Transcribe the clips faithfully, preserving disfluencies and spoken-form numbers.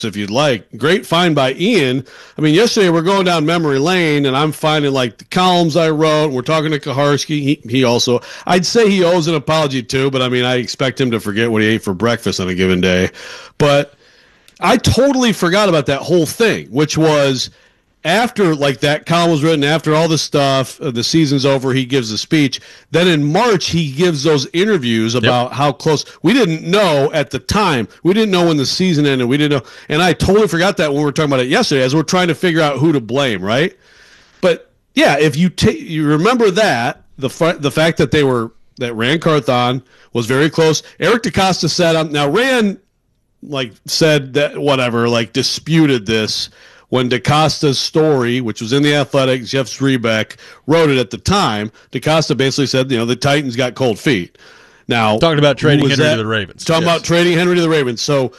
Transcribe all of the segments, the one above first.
if you'd like. Great find by Ian. I mean, yesterday we're going down memory lane, and I'm finding like the columns I wrote. We're talking to Kaharski. He, he also, I'd say he owes an apology too, but I mean, I expect him to forget what he ate for breakfast on a given day. But I totally forgot about that whole thing, which was after like that column was written, after all the stuff, uh, the season's over, he gives a speech. Then in March, he gives those interviews about yep. how close. We didn't know at the time. We didn't know when the season ended. We didn't know. And I totally forgot that when we were talking about it yesterday as we're trying to figure out who to blame, right? But yeah, if you take, you remember that, the fa- the fact that they were, that Ran Carthon was very close. Eric DeCosta said, um, now Ran like said that whatever, like disputed this. When DeCosta's story, which was in The Athletic, Jeff Zrebeck wrote it at the time, DeCosta basically said, you know, the Titans got cold feet. Now, talking about trading Henry that? to the Ravens. Talking yes. about trading Henry to the Ravens. So,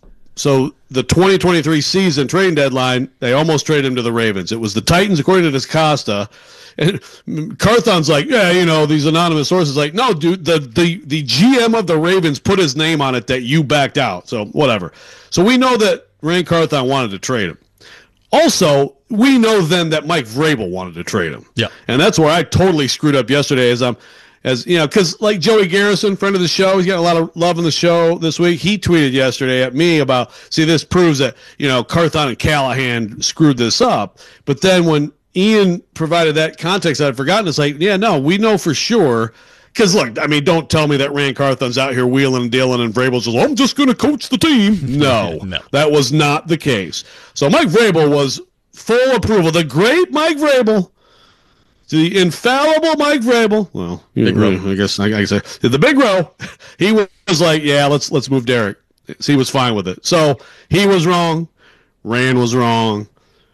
so the twenty twenty-three season trading deadline, they almost traded him to the Ravens. It was the Titans, according to DeCosta. And Carthon's like, yeah, you know, these anonymous sources like, no, dude, the, the, the G M of the Ravens put his name on it that you backed out. So whatever. So we know that Ran Carthon wanted to trade him. Also, we know then that Mike Vrabel wanted to trade him. Yeah. And that's where I totally screwed up yesterday as I'm, as you know, because like Joey Garrison, friend of the show, he's got a lot of love in the show this week. He tweeted yesterday at me about, see, this proves that, you know, Carthon and Callahan screwed this up. But then when Ian provided that context, I'd forgotten. It's like, yeah, no, we know for sure. Because, look, I mean, don't tell me that Ran Carthon's out here wheeling and dealing and Vrabel's just, I'm just going to coach the team. No, no, that was not the case. So Mike Vrabel was full approval. The great Mike Vrabel, the infallible Mike Vrabel. Well, big know, I guess I, I say the big row. He was like, yeah, let's let's move Derek. So he was fine with it. So he was wrong. Ran was wrong.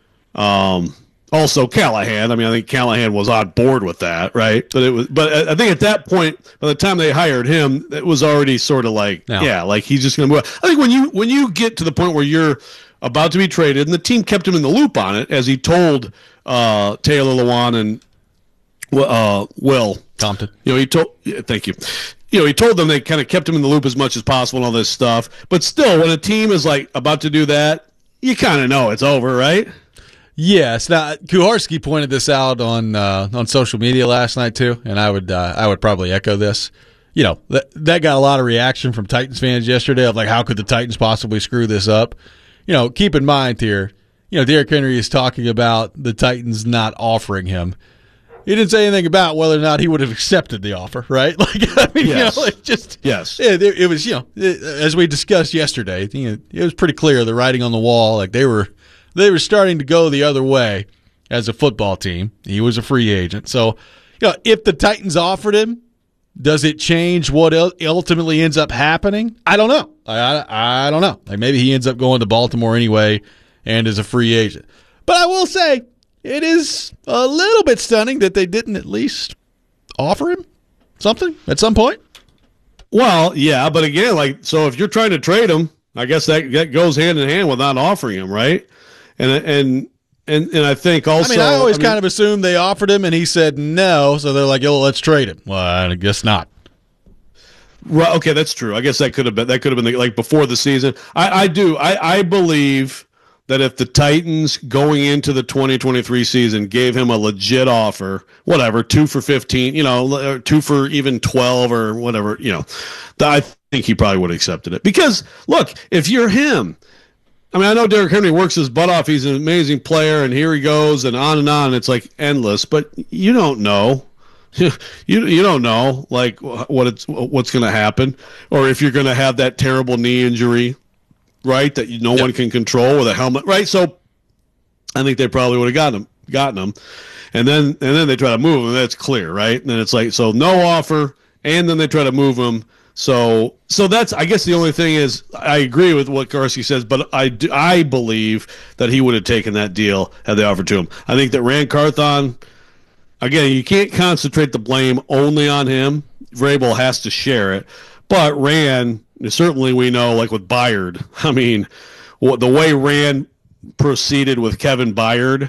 Um. Also, Callahan. I mean, I think Callahan was on board with that, right? But it was, but I think at that point, by the time they hired him, it was already sort of like, no. yeah, like he's just going to move. I think when you when you get to the point where you're about to be traded, and the team kept him in the loop on it, as he told uh, Taylor Lewan and uh, Will Compton. You know, he told. Yeah, thank you. You know, he told them they kind of kept him in the loop as much as possible and all this stuff. But still, when a team is like about to do that, you kind of know it's over, right? Yes. Now, Kuharski pointed this out on uh, on social media last night too, and I would uh, I would probably echo this. You know, that that got a lot of reaction from Titans fans yesterday of like, how could the Titans possibly screw this up? You know, keep in mind here, you know, Derrick Henry is talking about the Titans not offering him. He didn't say anything about whether or not he would have accepted the offer, right? Like, I mean, yes. you know, it just yes, it, it was, you know, it, as we discussed yesterday, you know, it was pretty clear the writing on the wall. Like they were. They were starting to go the other way as a football team. He was a free agent. So, you know, if the Titans offered him, does it change what ultimately ends up happening? I don't know. I, I, I don't know. Like maybe he ends up going to Baltimore anyway and is a free agent. But I will say it is a little bit stunning that they didn't at least offer him something at some point. Well, yeah, but again, like, so if you're trying to trade him, I guess that, that goes hand in hand with not offering him, right? And and and and I think also, I mean, I always I mean, kind of assumed they offered him and he said no, so they're like, "Yo, let's trade him." Well, I guess not. Right? Okay, that's true. I guess that could have been that could have been the, like before the season. I, I do. I, I believe that if the Titans going into the twenty twenty-three season gave him a legit offer, whatever, two for fifteen, you know, two for even twelve or whatever, you know, I think he probably would have accepted it. Because look, if you're him. I mean, I know Derrick Henry works his butt off. He's an amazing player, and here he goes, and on and on. It's like endless, but you don't know. you you don't know like what it's what's going to happen, or if you're going to have that terrible knee injury, right? That no yep. one can control with a helmet, right? So, I think they probably would have gotten him, gotten him, and then and then they try to move him. That's clear, right? And then it's like so no offer, and then they try to move him. So, so that's, I guess the only thing is, I agree with what Karski says, but I, do, I believe that he would have taken that deal had they offered to him. I think that Ran Carthon, again, you can't concentrate the blame only on him. Vrabel has to share it. But Ran, certainly we know, like with Byard, I mean, the way Ran proceeded with Kevin Byard,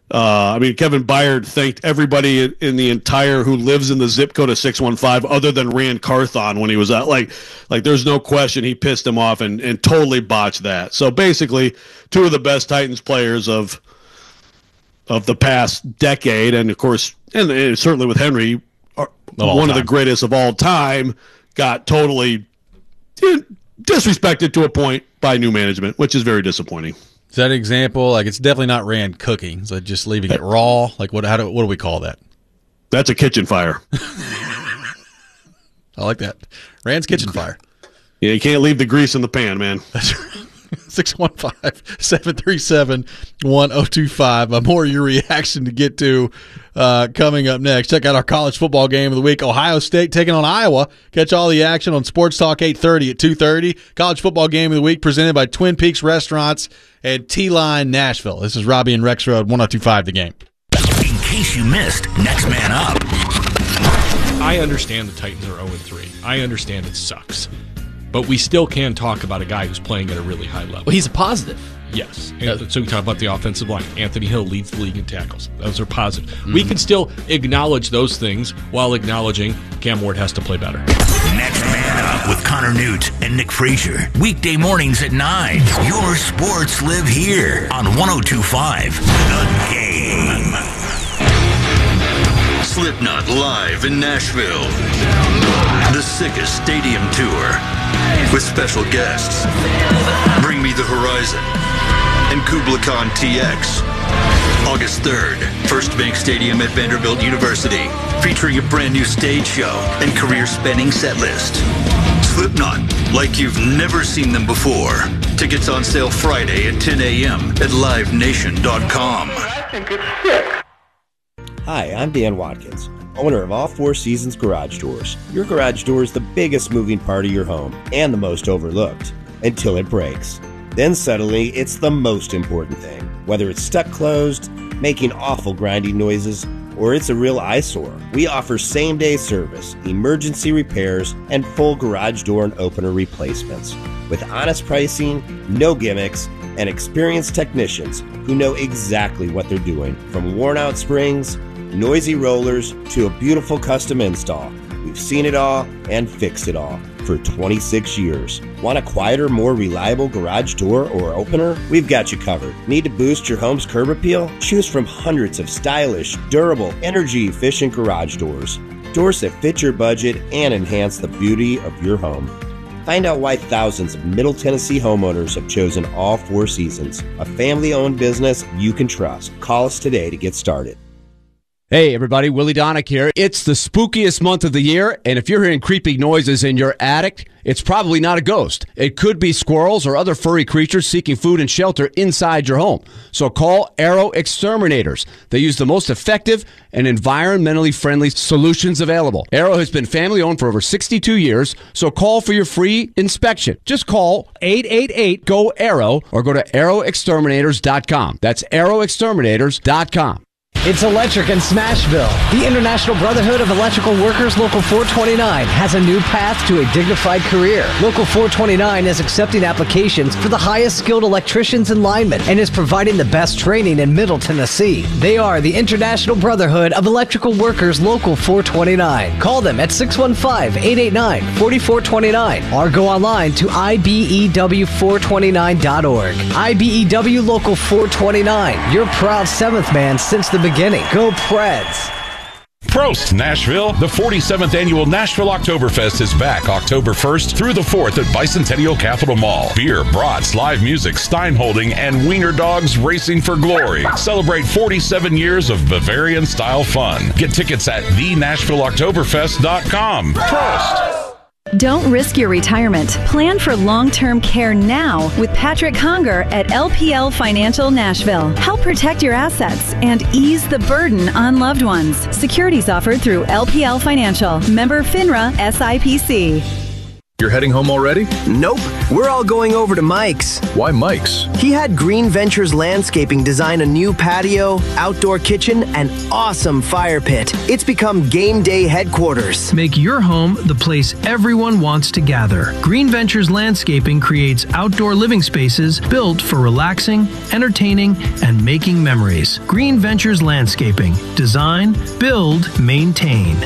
Uh, I mean, Kevin Byard thanked everybody in, in the entire who lives in the zip code of six one five other than Rand Carthon when he was out. Like, like there's no question he pissed him off and, and totally botched that. So basically, two of the best Titans players of of the past decade, and of course, and, and certainly with Henry, are one time. of the greatest of all time, got totally disrespected to a point by new management, which is very disappointing. Is that an example? Like, it's definitely not Rand cooking. Is that just leaving it raw? Like, what? How do what do we call that? That's a kitchen fire. I like that. Rand's kitchen fire. Yeah, you can't leave the grease in the pan, man. That's right. six one five, seven three seven, one oh two five. Uh, more of your reaction to get to uh, coming up next. Check out our college football game of the week. Ohio State taking on Iowa. Catch all the action on Sports Talk eight thirty at two thirty. College football game of the week presented by Twin Peaks Restaurants and T-Line Nashville. This is Robbie and Rex Road, one oh two five The Game. In case you missed, next man up. I understand the Titans are oh and three. I understand it sucks. But we still can talk about a guy who's playing at a really high level. Well, he's a positive. Yes. And so we talk about the offensive line. Anthony Hill leads the league in tackles. Those are positive. Mm-hmm. We can still acknowledge those things while acknowledging Cam Ward has to play better. Next Man Up with Connor Newt and Nick Frazier. Weekday mornings at nine. Your sports live here on one oh two five The Game. Slipknot live in Nashville. The Sickest Stadium Tour with special guests Bring Me the Horizon and Kubla Khan T X. August third, First Bank Stadium at Vanderbilt University, featuring a brand new stage show and career-spanning set list. Slipknot, like you've never seen them before. Tickets on sale Friday at ten a.m. at live nation dot com. I think it's sick. Hi, I'm Dan Watkins, owner of All Four Seasons Garage Doors. Your garage door is the biggest moving part of your home and the most overlooked until it breaks. Then suddenly, it's the most important thing. Whether it's stuck closed, making awful grinding noises, or it's a real eyesore, we offer same-day service, emergency repairs, and full garage door and opener replacements. With honest pricing, no gimmicks, and experienced technicians who know exactly what they're doing. From worn-out springs, noisy rollers, to a beautiful custom install. We've seen it all and fixed it all for twenty-six years. Want a quieter, more reliable garage door or opener? We've got you covered. Need to boost your home's curb appeal? Choose from hundreds of stylish, durable, energy-efficient garage doors. Doors that fit your budget and enhance the beauty of your home. Find out why thousands of Middle Tennessee homeowners have chosen All Four Seasons, a family-owned business you can trust. Call us today to get started. Hey everybody, Willie Donick here. It's the spookiest month of the year, and if you're hearing creepy noises in your attic, it's probably not a ghost. It could be squirrels or other furry creatures seeking food and shelter inside your home. So call Arrow Exterminators. They use the most effective and environmentally friendly solutions available. Arrow has been family owned for over sixty-two years, so call for your free inspection. Just call eight eight eight, G O, ARROW or go to arrow exterminators dot com. That's arrow exterminators dot com. It's electric in Smashville. The International Brotherhood of Electrical Workers Local four twenty-nine has a new path to a dignified career. Local four twenty-nine is accepting applications for the highest skilled electricians and linemen and is providing the best training in Middle Tennessee. They are the International Brotherhood of Electrical Workers Local four twenty-nine. Call them at six one five, eight eight nine, four four two nine or go online to I B E W four twenty-nine dot org. I B E W Local four twenty-nine, your proud seventh man since the beginning. Go Preds! Prost, Nashville! The forty-seventh Annual Nashville Oktoberfest is back October first through the fourth at Bicentennial Capitol Mall. Beer, brats, live music, Steinholding, and wiener dogs racing for glory. Celebrate forty-seven years of Bavarian-style fun. Get tickets at the nashville oktoberfest dot com. Prost! Don't risk your retirement. Plan for long-term care now with Patrick Conger at L P L Financial Nashville. Help protect your assets and ease the burden on loved ones. Securities offered through L P L Financial. Member FINRA S I P C. You're heading home already? Nope. We're all going over to Mike's. Why Mike's? He had Green Ventures Landscaping design a new patio, outdoor kitchen, and awesome fire pit. It's become game day headquarters. Make your home the place everyone wants to gather. Green Ventures Landscaping creates outdoor living spaces built for relaxing, entertaining, and making memories. Green Ventures Landscaping. Design, build, maintain.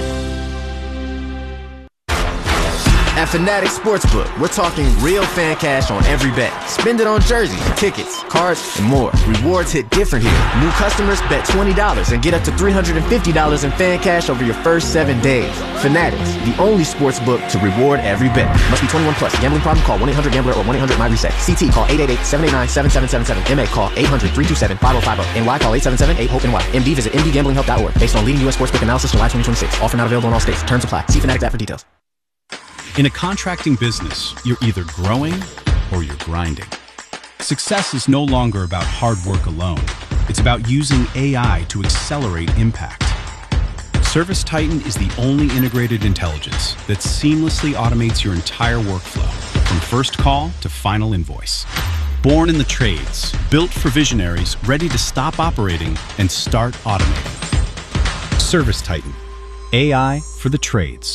At Fanatics Sportsbook, we're talking real fan cash on every bet. Spend it on jerseys, tickets, cards, and more. Rewards hit different here. New customers bet twenty dollars and get up to three hundred fifty dollars in fan cash over your first seven days. Fanatics, the only sportsbook to reward every bet. Must be twenty-one plus. Gambling problem? Call one eight hundred gambler or one eight hundred my reset. C T call eight eight eight, seven eight nine, seven seven seven seven. M A call eight hundred, three two seven, five oh five oh. N Y call eight seven seven, eight hope N Y. M D visit m d gambling help dot org. Based on leading U S sportsbook analysis July twenty twenty-six. Offer not available in all states. Terms apply. See Fanatics app for details. In a contracting business, you're either growing or you're grinding. Success is no longer about hard work alone. It's about using A I to accelerate impact. ServiceTitan is the only integrated intelligence that seamlessly automates your entire workflow, from first call to final invoice. Born in the trades, built for visionaries ready to stop operating and start automating. ServiceTitan, A I for the trades.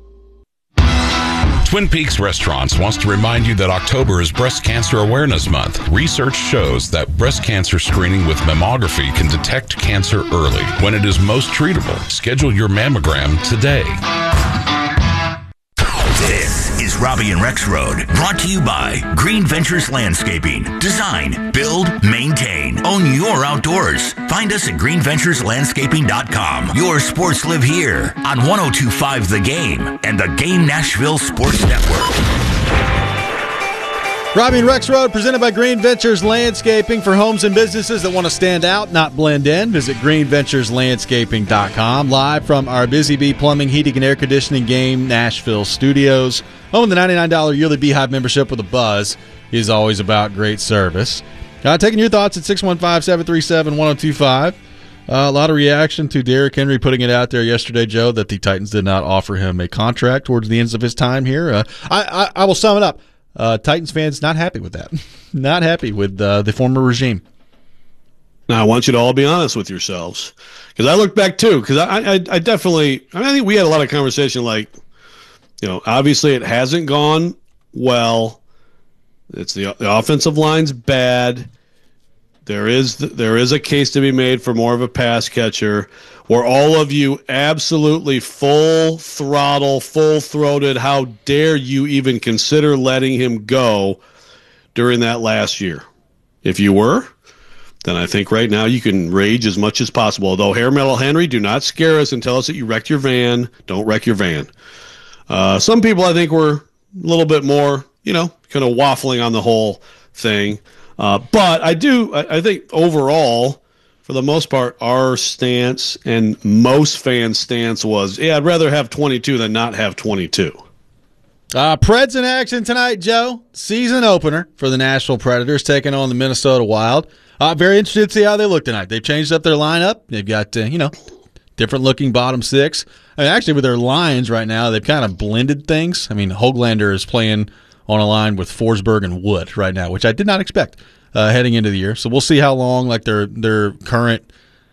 Twin Peaks Restaurants wants to remind you that October is Breast Cancer Awareness Month. Research shows that breast cancer screening with mammography can detect cancer early when it is most treatable. Schedule your mammogram today. This is Robbie and Rex Road, brought to you by Green Ventures Landscaping. Design, build, maintain. Own your outdoors. Find us at green ventures landscaping dot com. Your sports live here on one oh two point five The Game and the Game Nashville Sports Network. Robbie and Rex Road, presented by Green Ventures Landscaping for homes and businesses that want to stand out, not blend in. Visit green ventures landscaping dot com. Live from our Busy Bee Plumbing, Heating, and Air Conditioning Game Nashville studios. Home of the ninety-nine dollars yearly Beehive membership with a buzz is always about great service. Uh, taking your thoughts at six one five, seven three seven, one oh two five. Uh, a lot of reaction to Derrick Henry putting it out there yesterday, Joe, that the Titans did not offer him a contract towards the ends of his time here. Uh, I, I, I will sum it up. Uh, Titans fans not happy with that. Not happy with uh, the former regime. Now, I want you to all be honest with yourselves. Because I look back, too, because I, I, I definitely – I mean, I think we had a lot of conversation like, you know, obviously it hasn't gone well. It's the, the offensive line's bad. There is there is a case to be made for more of a pass catcher. Were all of you absolutely full throttle, full-throated, how dare you even consider letting him go during that last year? If you were, then I think right now you can rage as much as possible. Although Hair Metal Henry, do not scare us and tell us that you wrecked your van. Don't wreck your van. Uh, some people, I think, were a little bit more, you know, kind of waffling on the whole thing. Uh, but I do, I, I think overall, for the most part, our stance and most fans' stance was, yeah, I'd rather have twenty-two than not have twenty-two. Uh, Preds in action tonight, Joe. Season opener for the Nashville Predators taking on the Minnesota Wild. Uh, very interested to see how they look tonight. They've changed up their lineup. They've got, uh, you know, different looking bottom six. I mean, actually, with their lines right now, they've kind of blended things. I mean, Höglander is playing on a line with Forsberg and Wood right now, which I did not expect uh, heading into the year. So we'll see how long like their their current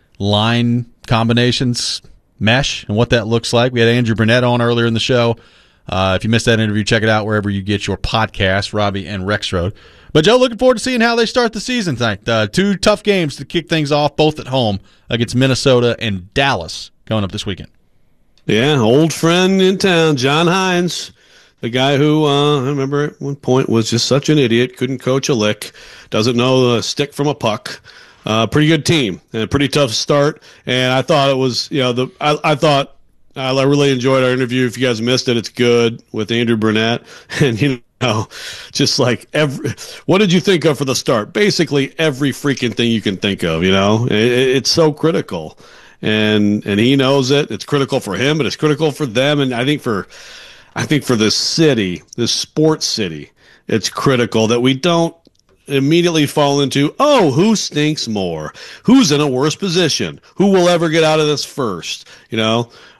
line combinations mesh and what that looks like. We had Andrew Burnett on earlier in the show. Uh, if you missed that interview, check it out wherever you get your podcast, Robbie and Rex Road. But, Joe, looking forward to seeing how they start the season tonight. Uh, two tough games to kick things off, both at home against Minnesota and Dallas coming up this weekend. Yeah, old friend in town, John Hines. The guy who, uh, I remember at one point, was just such an idiot, couldn't coach a lick, doesn't know a stick from a puck. Uh, pretty good team and a pretty tough start. And I thought it was, you know, the I, I thought I really enjoyed our interview. If you guys missed it, it's good with Andrew Burnett. And, you know, just like every, what did you think of for the start? Basically every freaking thing you can think of, you know, it, it's so critical. And, and he knows it. It's critical for him, but it's critical for them. And I think for, I think for this city, this sports city, it's critical that we don't immediately fall into, oh, who stinks more? Who's in a worse position? Who will ever get out of this first? You know,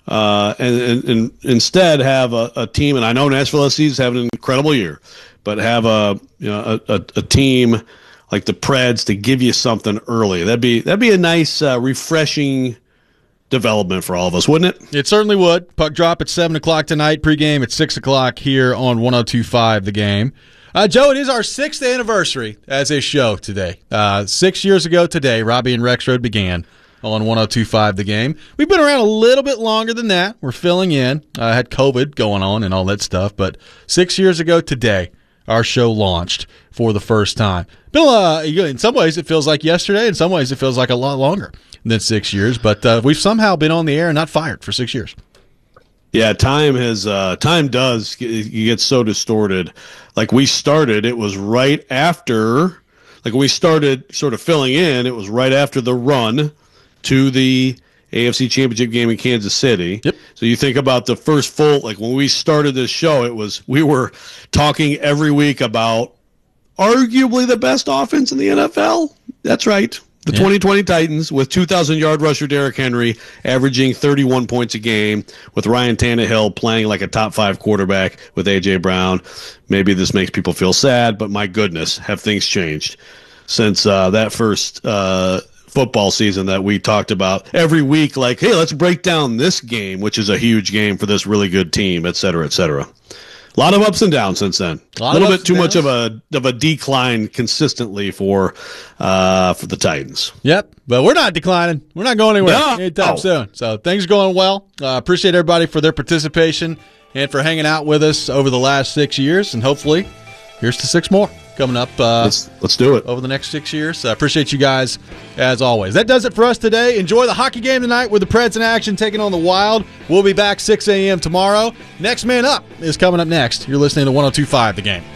uh, and, and, and instead have a, a team. And I know Nashville S C is having an incredible year, but have a you know a, a, a team like the Preds to give you something early. That'd be that'd be a nice, uh, refreshing development for all of us, wouldn't it? It certainly would. Puck drop at seven o'clock tonight. Pregame at six o'clock here on one oh two point five The Game. Uh, Joe, it is our sixth anniversary as a show today. Uh, six years ago today, Robbie and Rexroad began on one oh two point five The Game. We've been around a little bit longer than that. We're filling in. I uh, had COVID going on and all that stuff, but six years ago today, our show launched for the first time. Bill, uh, in some ways it feels like yesterday. In some ways it feels like a lot longer than six years. But uh, we've somehow been on the air and not fired for six years. Yeah, time has uh, time does you get so distorted. Like we started, it was right after. Like when we started sort of filling in, it was right after the run to the A F C Championship game in Kansas City. Yep. So you think about the first full, like when we started this show, it was we were talking every week about arguably the best offense in the N F L. That's right. The yeah. twenty twenty Titans with two thousand yard rusher Derrick Henry averaging thirty-one points a game, with Ryan Tannehill playing like a top five quarterback with A J Brown. Maybe this makes people feel sad, but my goodness, have things changed since uh, that first uh, football season that we talked about every week, like, hey, let's break down this game, which is a huge game for this really good team, et cetera, et cetera. A lot of ups and downs since then. A, a little bit too much of a of a decline consistently for uh, for the Titans. Yep, but we're not declining. We're not going anywhere no. anytime oh. soon. So things are going well. Uh, appreciate everybody for their participation and for hanging out with us over the last six years. And hopefully, here's to six more coming up. Uh, let's, let's do it. Over the next six years. I uh, appreciate you guys as always. That does it for us today. Enjoy the hockey game tonight with the Preds in action taking on the Wild. We'll be back six a.m. tomorrow. Next Man Up is coming up next. You're listening to one oh two point five The Game.